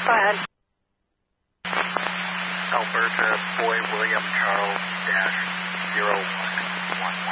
Go ahead. Alberta, Boy William Charles dash 0111.